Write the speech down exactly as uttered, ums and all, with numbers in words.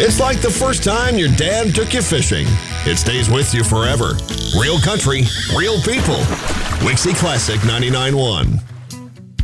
It's like the first time your dad took you fishing. It stays with you forever. Real country, real people. Wixie Classic ninety-nine point one.